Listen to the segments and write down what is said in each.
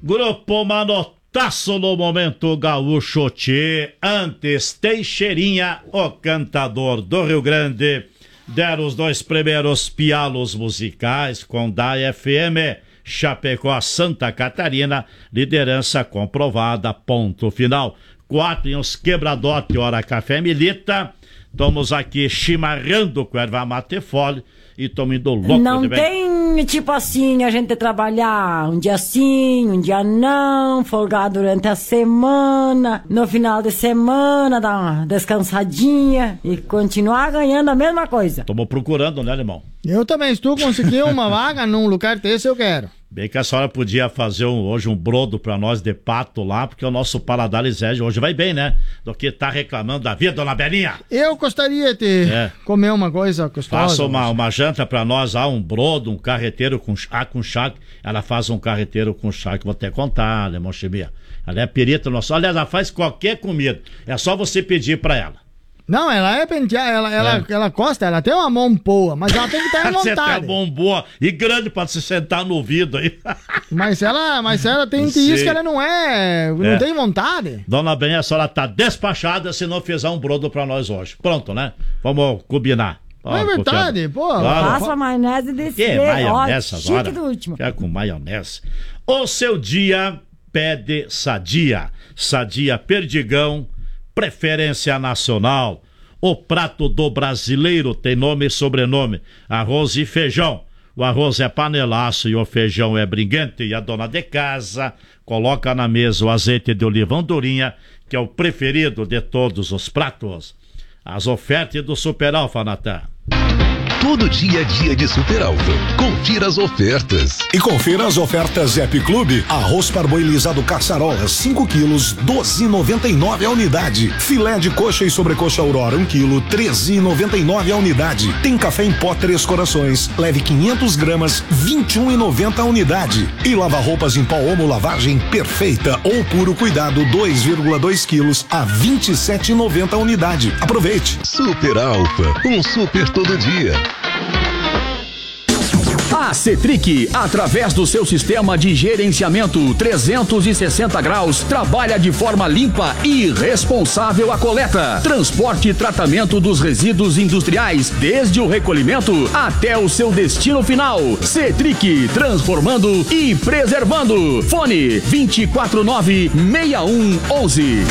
Grupo Manotaço no Momento Gaúcho Tchê. Antes Teixeirinha, o cantador do Rio Grande. Deram os 2 primeiros pialos musicais com da FM Chapecó, Santa Catarina. Liderança comprovada, ponto final. 4 em os quebradote, hora café milita. Estamos aqui chimarrando com erva mate fole e estamos indo louco. Não tem tipo assim, a gente trabalhar um dia sim, um dia não, folgar durante a semana, no final de semana dar uma descansadinha e continuar ganhando a mesma coisa. Estamos procurando, né, irmão? Eu também, se tu conseguir uma vaga num lugar desse, eu quero. Bem que a senhora podia fazer hoje um brodo pra nós de pato lá, porque o nosso paladar exige. Hoje vai bem, né? Do que tá reclamando da vida, dona Belinha. Eu gostaria de comer uma coisa gostosa. Faça uma janta pra nós, um brodo, um carreteiro com charque. Ela faz um carreteiro com charque. Vou até contar, irmão Chimia. Ela é perita nossa. Aliás, ela faz qualquer comida. É só você pedir pra ela. Não, ela é penteada, ela gosta, ela tem uma mão boa, mas ela tem que ter vontade. Você tem uma mão boa e grande pra se sentar no ouvido aí. Mas ela tem isso que ela não tem vontade. Dona Benha, a senhora tá despachada se não fizer um brodo pra nós hoje. Pronto, né? Vamos combinar. Não é verdade, pô. Faça a maionese desse jeito. Maionese agora? Chique do último. Quer com maionese. O seu dia pede Sadia. Sadia Perdigão. Preferência nacional. O prato do brasileiro tem nome e sobrenome: arroz e feijão. O arroz é panelaço e o feijão é bringuente. E a dona de casa coloca na mesa o azeite de oliva andorinha, que é o preferido de todos os pratos. As ofertas do Super Alfa, Natan. Todo dia é dia de Super Alfa. Confira as ofertas. E confira as ofertas Zep Clube. Arroz parboilizado caçarola, 5 quilos, 12,99 a unidade. Filé de coxa e sobrecoxa Aurora, 1 quilo, 13,99 a unidade. Tem café em pó 3 corações, leve 500 gramas, 21,90 a unidade. E lava-roupas em pó Omo lavagem perfeita ou puro cuidado, 2,2 quilos, a 27,90 a unidade. Aproveite. Super Alfa, um super todo dia. A Cetric, através do seu sistema de gerenciamento 360 graus, trabalha de forma limpa e responsável a coleta, transporte e tratamento dos resíduos industriais, desde o recolhimento até o seu destino final. Cetric, transformando e preservando. Fone 249-6111.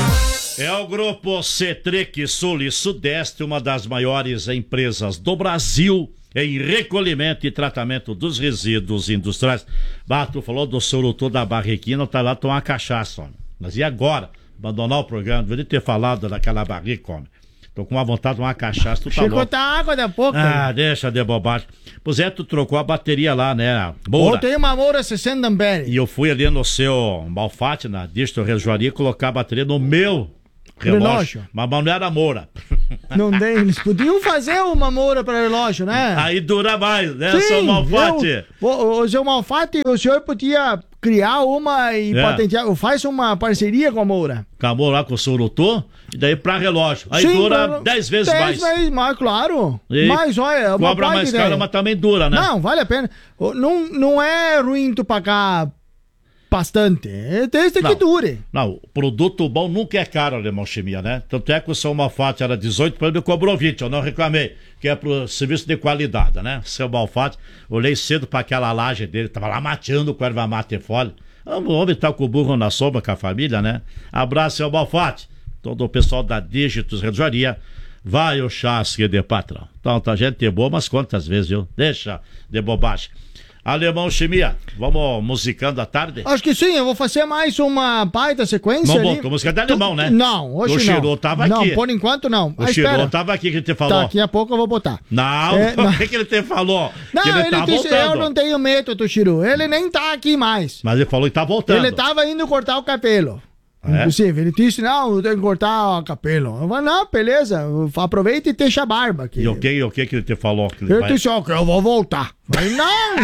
É o Grupo Cetric Sul e Sudeste, uma das maiores empresas do Brasil em recolhimento e tratamento dos resíduos industriais. Tu falou do Surutô da Barriquinha, tá lá tomar cachaça, homem. Mas e agora? Abandonar o programa, deveria ter falado daquela barrica, homem. Tô com uma vontade de tomar cachaça, tu tá louco. Chegou água da pouco. Deixa de bobagem. Pois é, tu trocou a bateria lá, né? Moura. Eu tenho uma Moura 60 amperes. E eu fui ali no seu Malfate, na Distro Rejoaria, colocar a bateria no meu relógio. Mas não era Moura. Não tem, eles podiam fazer uma Moura para relógio, né? Aí dura mais, né, seu Malfate? O seu Malfate, o senhor podia criar uma e patentear, faz uma parceria com a Moura. Acabou lá com o Surutô, e daí pra relógio. Aí dura 10 vezes mais. 10 vezes mais, claro. E mas olha, cobra mais caro, mas também dura, né? Não, vale a pena. Não é ruim tu pagar bastante. Desde que dure. Não, produto bom nunca é caro, Alemão Chimia, né? Tanto é que o seu Malfate era 18, para ele cobrou 20, eu não reclamei, que é pro serviço de qualidade, né? Seu Malfate, olhei cedo para aquela laje dele, tava lá mateando com erva mate fole. O homem tá com o burro na sombra com a família, né? Abraço, seu Malfate. Todo o pessoal da Dígitos Relojaria, vai o chasque de patrão. Então, tá gente boa, mas quantas vezes, viu? Deixa de bobagem. Alemão Chimia, vamos musicando à tarde? Acho que sim, eu vou fazer mais uma baita sequência. Não botou música de alemão, né? Não, hoje não. O Chirô tava aqui. Não, por enquanto não. O Chirô tava aqui que ele te falou. Daqui a pouco eu vou botar. Não, o que ele te falou? Não, que ele tá disse, voltando. eu não tenho medo do Chirô. Ele nem tá aqui mais. Mas ele falou que tá voltando. Ele tava indo cortar o cabelo. Inclusive, ele disse, não, eu tenho que cortar o cabelo. Eu falei, não, beleza, aproveita e deixa a barba aqui. E o que ele te falou? Que ele disse, que eu vou voltar. Eu falei, não!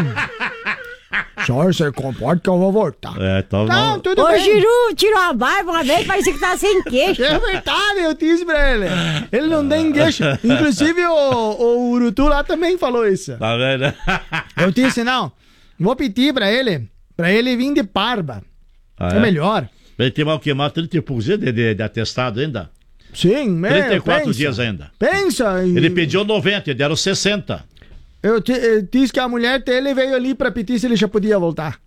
Senhor, você comporta que eu vou voltar. Então não, tudo bem. Ô, Giru, tirou a barba uma vez, parecia que tá sem queixo. É verdade, eu disse pra ele. Ele não tem queixo. Inclusive, o Urutu lá também falou isso. Tá vendo? Eu disse, não, vou pedir pra ele pra ele vir de Parba. É melhor. Ele tem mais o que? Mais 30 e poucos dias de atestado ainda? Sim, 34 dias ainda. Pensa. Ele pediu 90, deram 60. Eu disse que a mulher dele veio ali pra pedir se ele já podia voltar.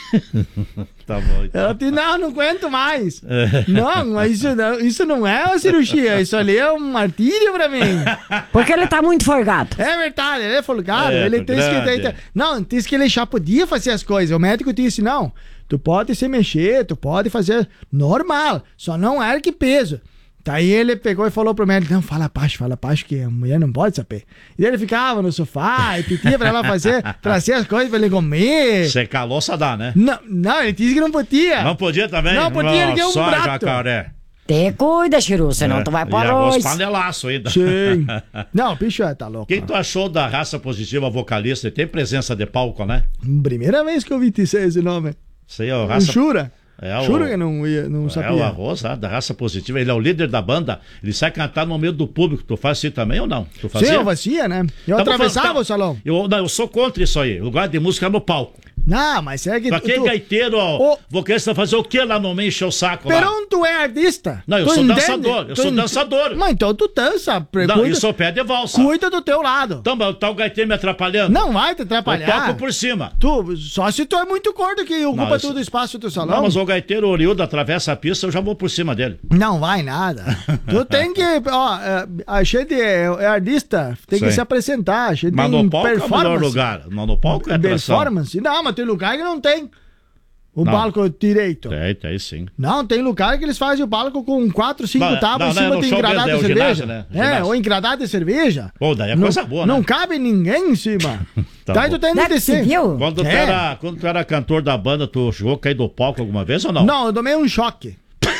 Tá bom, então. Ela disse, não aguento mais. Não, mas isso não é uma cirurgia, isso ali é um martírio pra mim. Porque ele tá muito folgado. É verdade, ele é folgado. É, Ele disse grande. não, disse que ele já podia fazer as coisas. O médico disse, não, tu pode se mexer, tu pode fazer normal, só não ergue peso. Daí ele pegou e falou pro médico, não, fala baixo, que a mulher não pode saber. E ele ficava no sofá e pedia pra ela trazer as coisas pra ele comer. Você calou, só dá, né? Não, ele disse que não podia. Não podia também? Não podia, ele deu um só brato. Jacaré. Te cuida, Chiru, senão tu vai E para agora os nós. panelaços ainda. Sim. Não, bicho, tá louco. Quem tu achou da Raça Positiva vocalista? Ele tem presença de palco, né? Primeira vez que eu vi esse nome. Isso aí é o Um Raça... Jura? É Juro que não sabia. É o Arroz, da Raça Positiva. Ele é o líder da banda. Ele sai cantar no meio do público. Tu faz assim também ou não? Tu fazia? Sim, eu fazia, né? Eu atravessava o salão. Eu sou contra isso aí. Lugar de música é no palco. Não, mas é que... Pra quem gaiteiro, vocalista fazer o que lá no meio, encher o saco lá? Pero tu é artista. Não, eu Tu sou entende? dançador. Eu sou dançador. Mas então tu dança. Não, isso é o pé de valsa. Cuida do teu lado. Então, mas tá o gaiteiro me atrapalhando? Não vai te Eu atrapalhar. toco por cima. Só se tu é muito gordo que ocupa isso- todo o espaço do teu Não, salão. mas o gaiteiro oriundo atravessa a pista, eu já vou por cima dele. Não vai nada. Tu tem que... Ó, a gente é artista, tem que Sim. se apresentar. A gente Mas tem no palco é o melhor performance. lugar. No palco é atração. Performance? Não, mas tem lugar que não tem o Não. palco direito. Tem sim. Não, tem lugar que eles fazem o palco com 4, 5 Não, tábuas não, em cima no de show engradado mesmo, de é o cerveja. ginásio, né? Ginásio. Ou engradado de cerveja. Pô, daí é coisa boa, né? Não cabe ninguém em cima. Tá Daí bom. tu tem que Né, que descer. se viu? Quando tu era cantor da banda, tu chegou a cair do palco alguma vez ou não? Não, eu tomei um choque.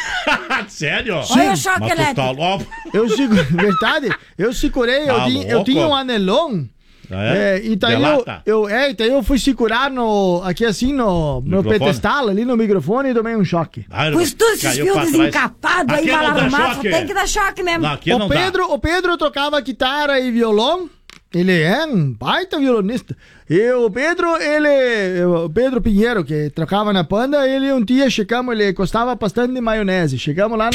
Sério? Olha o choque Mas tu tá elétrico. louco? Verdade, eu segurei, Tá eu tinha louco? um anelão. É? E daí De lata? então eu fui segurar aqui assim no Microfone? pedestal, ali no microfone e tomei um choque. Ah, Pois tu esses caiu fios pra trás. desencapados aí, Aqui vai não lá dá no mato, choque. tem que dar choque mesmo. Não, aqui não O Pedro tocava guitarra e violão. Ele é um baita violonista. E o Pedro Pinheiro, que trocava na banda, ele um dia ele gostava bastante de maionese. Chegamos lá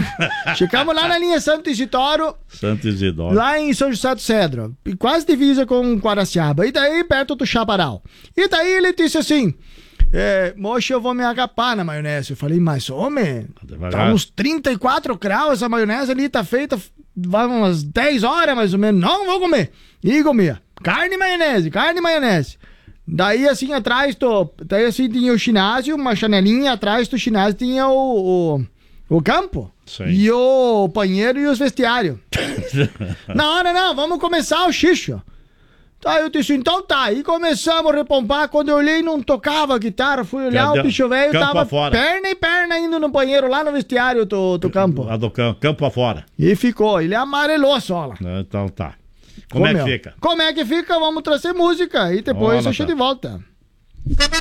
na linha Santo Isidoro, Santo Isidoro. lá em São José do Cedro, quase divisa com Guaraciaba, e daí perto do Chaparral. E daí ele disse assim: moxa, eu vou me agapar na maionese. Eu falei, mas homem, tá uns 34 graus, a maionese ali tá feita, vai umas 10 horas mais ou menos. Não vou comer. E comia. Carne e maionese. Daí assim atrás, daí assim tinha o ginásio, uma chanelinha atrás do ginásio tinha o campo. Sim. E o banheiro e os vestiários. Na hora, não, vamos começar o xixo. Aí eu disse, então tá. Aí começamos a repompar. Quando eu olhei, não tocava a guitarra. Fui olhar, o bicho velho campo tava afora. perna e perna indo no banheiro, lá no vestiário do campo. Lá do campo afora. E ficou. Ele amarelou a sola. Então tá. Como é que fica? Como é que fica? Vamos trazer música. E depois Olha, eu chego tá. de volta.